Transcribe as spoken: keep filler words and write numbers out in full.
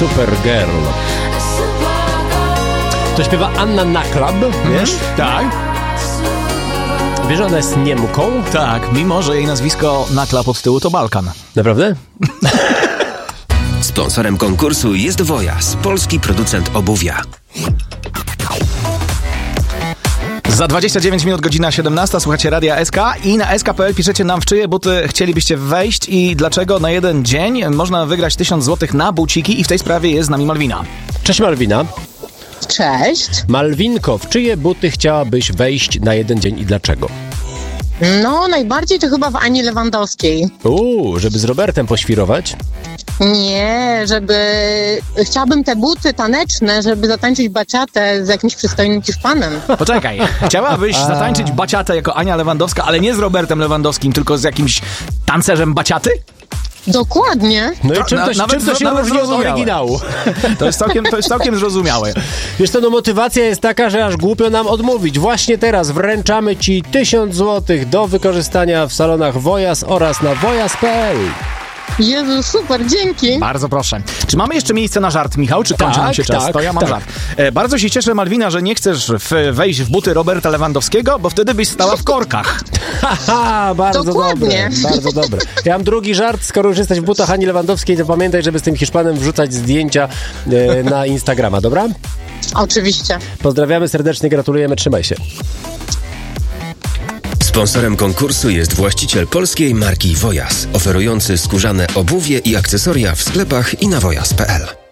Supergirl. To śpiewa Anna Naklab, wiesz? Mhm. Tak. Wiesz, że ona jest Niemką? Tak, mimo że jej nazwisko Naklab od tyłu to Balkan. Naprawdę? Sponsorem konkursu jest Wojas, polski producent obuwia. Za dwadzieścia dziewięć minut, godzina siedemnasta, słuchacie Radia S K i na S K kropka P L piszecie nam, w czyje buty chcielibyście wejść i dlaczego. Na jeden dzień można wygrać tysiąc złotych na buciki i w tej sprawie jest z nami Malwina. Cześć Malwina. Cześć. Malwinko, w czyje buty chciałabyś wejść na jeden dzień i dlaczego? No, najbardziej to chyba w Ani Lewandowskiej. Uuu, żeby z Robertem poświrować? Nie, żeby... Chciałabym te buty taneczne, żeby zatańczyć baciatę z jakimś przystojnym Hiszpanem. Poczekaj, chciałabyś A. zatańczyć baciatę jako Ania Lewandowska, ale nie z Robertem Lewandowskim, tylko z jakimś tancerzem baciaty? Dokładnie. No i czym Na- to, nawet- czym to się nawet różni od zrozumiałe. oryginału? To jest całkiem, to jest całkiem zrozumiałe. Wiesz co, no motywacja jest taka, że aż głupio nam odmówić. Właśnie teraz wręczamy Ci tysiąc złotych do wykorzystania w salonach Wojas oraz na wojas kropka P L. Jezu, super, dzięki. Bardzo proszę. Czy mamy jeszcze miejsce na żart, Michał? Czy kończy Tak, nam się czas? tak, To ja mam tak. żart. E, bardzo się cieszę, Malwina, że nie chcesz w, wejść w buty Roberta Lewandowskiego, bo wtedy byś stała w korkach. Haha, bardzo Dokładnie. dobre, bardzo dobre. Ja mam drugi żart, skoro już jesteś w butach Ani Lewandowskiej, to pamiętaj, żeby z tym Hiszpanem wrzucać zdjęcia e, na Instagrama, dobra? Oczywiście. Pozdrawiamy serdecznie, gratulujemy, trzymaj się. Sponsorem konkursu jest właściciel polskiej marki Wojas, oferujący skórzane obuwie i akcesoria w sklepach i na wojas kropka P L.